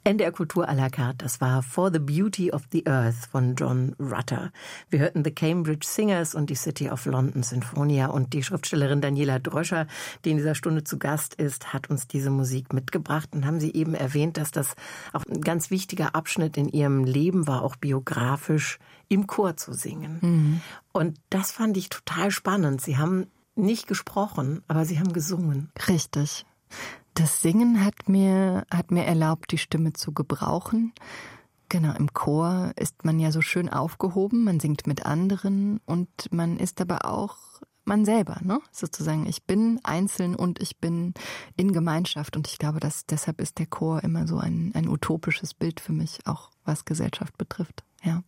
NDR Kultur à la carte, das war For the Beauty of the Earth von John Rutter. Wir hörten The Cambridge Singers und die City of London Sinfonia, und die Schriftstellerin Daniela Dröscher, die in dieser Stunde zu Gast ist, hat uns diese Musik mitgebracht. Und haben Sie eben erwähnt, dass das auch ein ganz wichtiger Abschnitt in Ihrem Leben war, auch biografisch im Chor zu singen. Mhm. Und das fand ich total spannend. Sie haben nicht gesprochen, aber Sie haben gesungen. Richtig. Das Singen hat mir erlaubt, die Stimme zu gebrauchen. Genau, im Chor ist man ja so schön aufgehoben, man singt mit anderen und man ist aber auch man selber, ne? Sozusagen, ich bin einzeln und ich bin in Gemeinschaft, und ich glaube, dass deshalb ist der Chor immer so ein utopisches Bild für mich, auch was Gesellschaft betrifft, ja.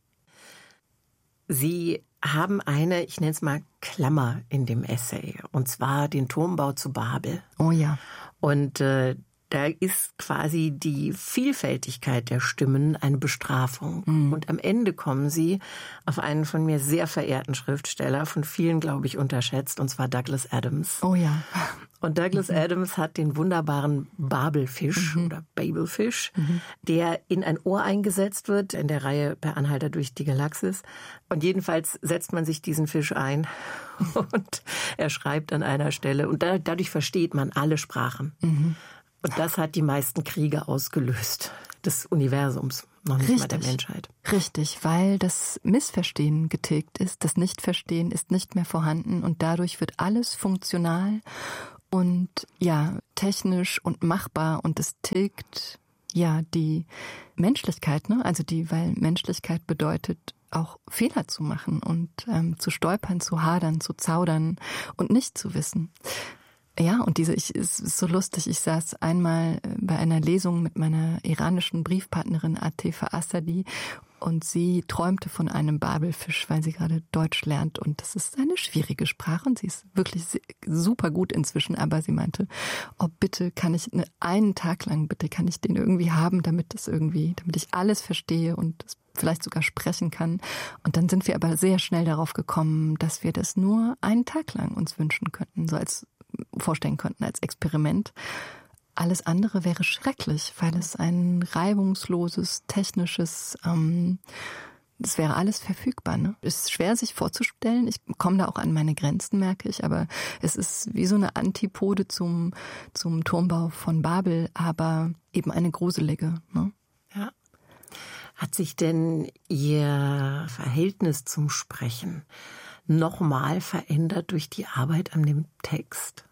Sie haben eine, ich nenne es mal Klammer in dem Essay, und zwar den Turmbau zu Babel. Oh ja. Und da ist quasi die Vielfältigkeit der Stimmen eine Bestrafung. Mhm. Und am Ende kommen Sie auf einen von mir sehr verehrten Schriftsteller, von vielen, glaube ich, unterschätzt, und zwar Douglas Adams. Oh ja. Und Douglas Adams hat den wunderbaren Babelfisch oder Babelfisch, der in ein Ohr eingesetzt wird, in der Reihe Per Anhalter durch die Galaxis. Und jedenfalls setzt man sich diesen Fisch ein und er schreibt an einer Stelle, und dadurch versteht man alle Sprachen. Mhm. Und das hat die meisten Kriege ausgelöst, des Universums, noch nicht mal der Menschheit. Richtig, weil das Missverstehen getilgt ist, das Nichtverstehen ist nicht mehr vorhanden, und dadurch wird alles funktional und ja, technisch und machbar, und es tilgt ja die Menschlichkeit, ne? Also weil Menschlichkeit bedeutet auch Fehler zu machen und zu stolpern, zu hadern, zu zaudern und nicht zu wissen. Ja, und es ist so lustig, ich saß einmal bei einer Lesung mit meiner iranischen Briefpartnerin Atifa Assadi, und sie träumte von einem Babelfisch, weil sie gerade Deutsch lernt, und das ist eine schwierige Sprache und sie ist wirklich super gut inzwischen, aber sie meinte, oh bitte kann ich einen Tag lang, bitte kann ich den irgendwie haben, damit ich alles verstehe und vielleicht sogar sprechen kann. Und dann sind wir aber sehr schnell darauf gekommen, dass wir das nur einen Tag lang uns wünschen könnten, vorstellen könnten als Experiment. Alles andere wäre schrecklich, weil es ein reibungsloses, technisches, es wäre alles verfügbar. Ne? Es ist schwer, sich vorzustellen. Ich komme da auch an meine Grenzen, merke ich. Aber es ist wie so eine Antipode zum Turmbau von Babel, aber eben eine gruselige. Ne? Ja. Hat sich denn Ihr Verhältnis zum Sprechen nochmal verändert durch die Arbeit an dem Text?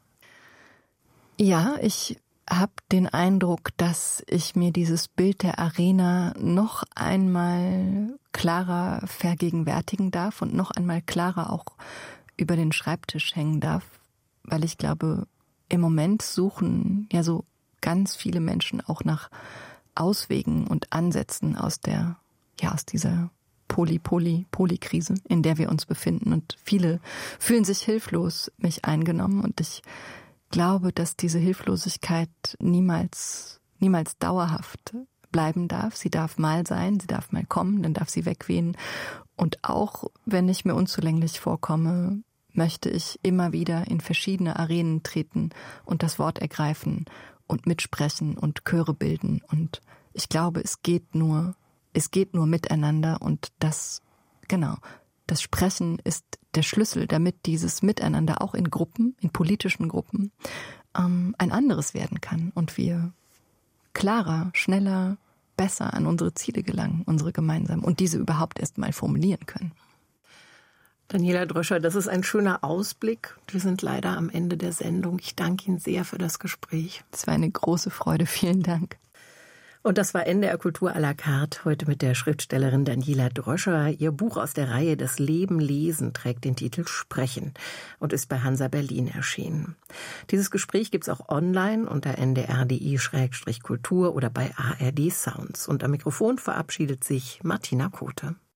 Ja, ich habe den Eindruck, dass ich mir dieses Bild der Arena noch einmal klarer vergegenwärtigen darf und noch einmal klarer auch über den Schreibtisch hängen darf, weil ich glaube, im Moment suchen ja so ganz viele Menschen auch nach Auswegen und Ansätzen aus dieser Poly-Krise, in der wir uns befinden, und viele fühlen sich hilflos, mich eingenommen, und ich glaube, dass diese Hilflosigkeit niemals dauerhaft bleiben darf. Sie darf mal sein, sie darf mal kommen, dann darf sie wegwehen. Und auch wenn ich mir unzulänglich vorkomme, möchte ich immer wieder in verschiedene Arenen treten und das Wort ergreifen und mitsprechen und Chöre bilden. Und ich glaube, es geht nur miteinander, und das Sprechen ist der Schlüssel, damit dieses Miteinander auch in Gruppen, in politischen Gruppen, ein anderes werden kann und wir klarer, schneller, besser an unsere Ziele gelangen, unsere gemeinsamen, und diese überhaupt erst mal formulieren können. Daniela Dröscher, das ist ein schöner Ausblick. Wir sind leider am Ende der Sendung. Ich danke Ihnen sehr für das Gespräch. Es war eine große Freude. Vielen Dank. Und das war NDR Kultur à la carte, heute mit der Schriftstellerin Daniela Dröscher. Ihr Buch aus der Reihe Das Leben lesen trägt den Titel Sprechen und ist bei Hansa Berlin erschienen. Dieses Gespräch gibt's auch online unter ndr.de/kultur oder bei ARD Sounds. Und am Mikrofon verabschiedet sich Martina Kote.